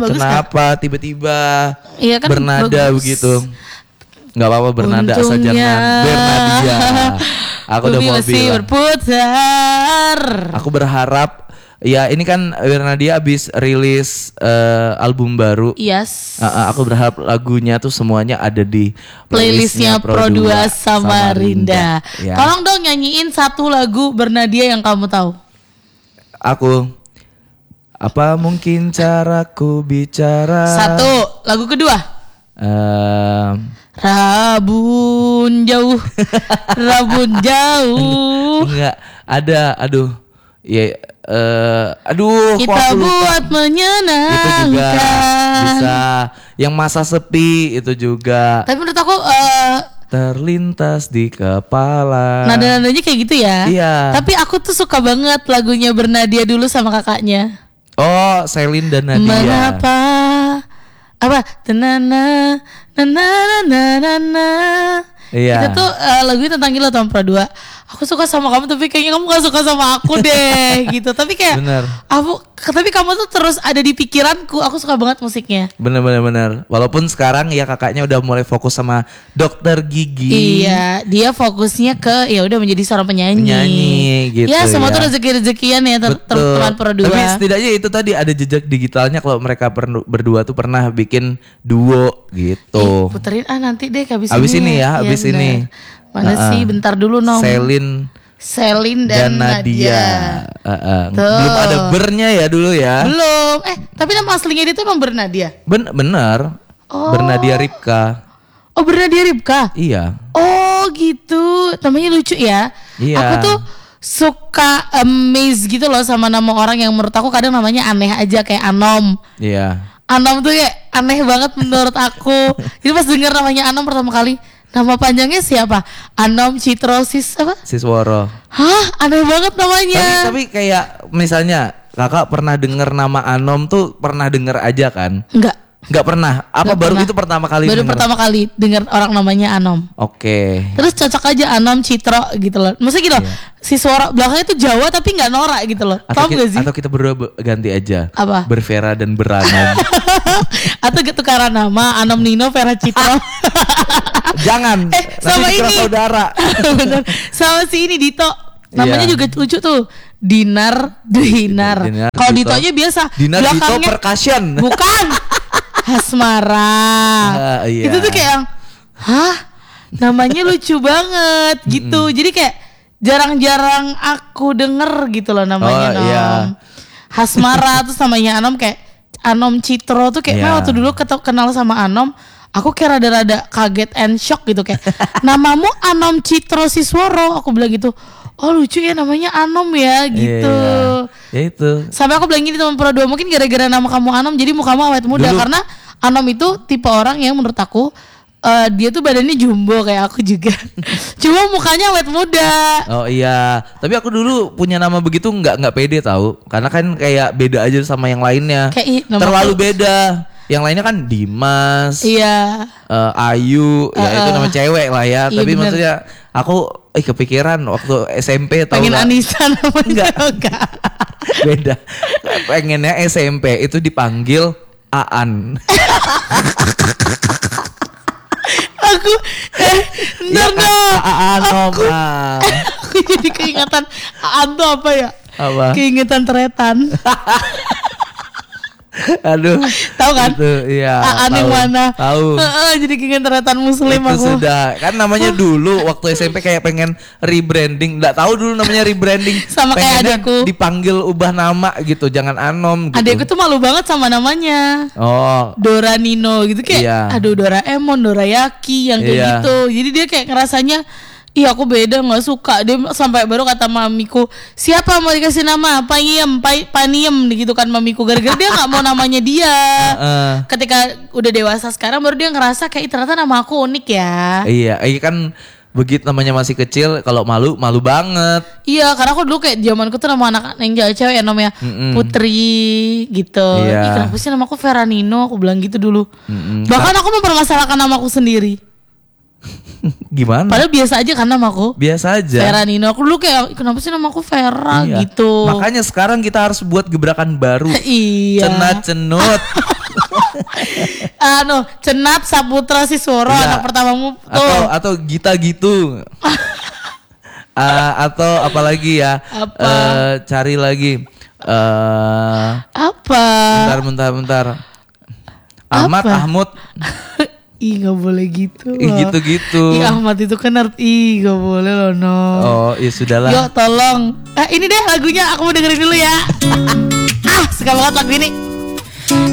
bagus kenapa tiba-tiba Iya kan, bernada bagus. begitu. Nggak apa-apa bernada asal jangan Bernadia. Aku udah mau bilang berputar. aku berharap ya ini kan Bernadia abis rilis album baru. Yes. Aku berharap lagunya tuh semuanya ada di Playlistnya Pro2 Samarinda. Ya. Tolong dong nyanyiin satu lagu Bernadia yang kamu tahu. Aku apa mungkin caraku bicara. Satu, lagu kedua. Rabun jauh. Rabun jauh. Enggak ada, aduh. Ya, aduh. kok Kita aku lupa. buat menyenangkan. Itu juga bisa. Yang masa sepi itu juga. Tapi menurut aku Terlintas di kepala. nada-nadanya kayak gitu ya. Iya. Tapi aku tuh suka banget lagunya Bernadia dulu sama kakaknya. Oh, Selin dan Nadia. Mengapa? Apa? Tenana, nana, nana, nana. Iya. Itu tuh lagunya tentang gila tahun Pro 2. Aku suka sama kamu tapi kayaknya kamu gak suka sama aku deh gitu. Tapi kayak Bener. tapi kamu tuh terus ada di pikiranku. Aku suka banget musiknya. Bener. Walaupun sekarang ya kakaknya udah mulai fokus sama dokter gigi. Iya, dia fokusnya ke ya udah menjadi seorang penyanyi. Penyanyi gitu Ya, semua ya. tuh rezeki-rezekian ya Betul. teman Pro 2. Tapi setidaknya itu tadi ada jejak digitalnya kalau mereka berdua tuh pernah bikin duo gitu. Puterin nanti deh habis Abis ini ya, abis benar. ini. Mana sih bentar dulu Nom. Selin dan Nadia. Belum ada bernya ya dulu ya. Belum. Tapi nama aslinya dia tuh emang Bernadia. Bener. Oh. Bernadia Ripka. Oh, Bernadia Ripka. Iya. Oh, gitu. Namanya lucu ya. Iya. Aku tuh suka amazed gitu loh sama nama orang yang menurut aku kadang namanya aneh aja kayak Anom. Iya. Anom tuh kayak aneh banget menurut aku. Jadi pas denger namanya Anom pertama kali, nama panjangnya siapa? Anom Citrosis apa? Sisworo. Hah? Aneh banget namanya. Tapi kayak misalnya kakak pernah denger nama Anom tuh pernah denger aja kan? Nggak pernah. Apa Nggak baru pernah. itu pertama kali Baru denger? pertama kali dengar orang namanya Anom. Oke. Terus cocok aja Anom Citro gitu loh. Maksudnya gitu loh, si suara belakangnya tuh Jawa tapi nggak norak gitu loh. Paham gak sih? Atau kita berdua ganti aja. Apa? Bervera dan Beranom. Atau ketukaran nama Anom Nino Vera Citro. Jangan. Sama nanti dikira ini. saudara. Bener. Sama si ini Dito. Namanya Iya. juga lucu tuh. Dinar. Dinar, Kalau Dito. Ditonya biasa. Dinar Dito belakangnya Percussion. bukan. Hasmara. Iya. Itu tuh kayak yang, hah? Namanya lucu banget gitu. Jadi kayak jarang-jarang aku denger gitu loh namanya Oh, Nom. iya. Hasmara terus namanya Anom kayak Anom Citro tuh kayak Iya. waktu dulu kenal sama Anom, aku kayak rada-rada kaget and shock gitu kayak namamu Anom Citro Sisworo, aku bilang gitu. Oh lucu ya namanya Anom ya gitu. Iya. Ya itu. Sampai aku bilang gini teman Pro 2, mungkin gara-gara nama kamu Anom jadi mukamu awet muda. Dulu- Karena Anom itu tipe orang yang menurut aku dia tuh badannya jumbo kayak aku juga. Cuma mukanya awet muda. Oh iya, tapi aku dulu punya nama begitu nggak pede tahu, karena kan kayak beda aja sama yang lainnya. Kayak, ih, nama terlalu aku- beda. Yang lainnya kan Dimas, Iya. Ayu, ya itu nama cewek lah ya. Iya, Tapi bener. maksudnya aku kepikiran waktu SMP tahu Pengen nggak? Anissa namanya. Enggak. Beda. Pengennya SMP itu dipanggil Aan. Aku bentar dong. Aan Om. Aku jadi keingatan Aan tuh apa ya? Apa? Keingatan teretan. Aduh. Tahu kan? Itu, iya. Aan yang tahu. mana? Tahu. Jadi keingatan teretan muslim Itu aku. sudah kan namanya dulu waktu SMP kayak pengen rebranding, nggak tahu dulu namanya rebranding. Sama kayak Pengennya adekku. dipanggil ubah nama gitu, jangan Anom gitu. Adekku tuh malu banget sama namanya. Oh Dora Nino gitu kayak Iya. aduh Doraemon, Dorayaki yang kayak Iya. gitu. Jadi dia kayak ngerasanya iya aku beda nggak suka. Dia sampai baru kata mamiku, siapa mau dikasih nama Paniem gitu kan mamiku, gara-gara dia nggak mau namanya dia. Ketika udah dewasa sekarang baru dia ngerasa kayak ternyata nama aku unik ya. iya kan begitu namanya masih kecil, kalau malu banget. Iya, karena aku dulu kayak zamanku tuh nama anak yang cewek ya namanya Putri gitu. Iya. Ih, kenapa sih namaku Vera Nino? Aku bilang gitu dulu. Bahkan aku mempermasalahkan namaku sendiri. Gimana? Padahal biasa aja kan namaku. Biasa aja. Vera Nino. Aku dulu kayak kenapa sih namaku Vera Iya. gitu. Makanya sekarang kita harus buat gebrakan baru. Iya. Cenat cenut. Cenap Saputra Sisworo anak pertamamu tuh. Atau Gita gitu. Atau apalagi ya? Cari lagi. Apa? Bentar. Ahmud. Ih gak boleh gitu loh. Gitu-gitu. Ih Ahmad itu kan ih gak boleh loh no. Oh ya sudahlah. Yuk tolong. Ini deh lagunya aku mau dengerin dulu ya. Suka banget lagu ini.